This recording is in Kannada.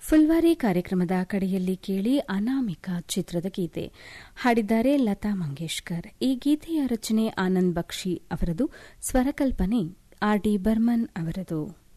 ಫುಲ್ವಾರಿ ಕಾರ್ಯಕ್ರಮದ ಕಡೆಯಲ್ಲಿ ಕೇಳಿ ಅನಾಮಿಕಾ ಚಿತ್ರದ ಗೀತೆ ಹಾಡಿದ್ದಾರೆ ಲತಾ ಮಂಗೇಶ್ಕರ್. ಈ ಗೀತೆಯ ರಚನೆ ಆನಂದ್ ಬಕ್ಷಿ ಅವರದು, ಸ್ವರಕಲ್ಪನೆ ಆರ್ ಡಿ ಬರ್ಮನ್ ಅವರದು.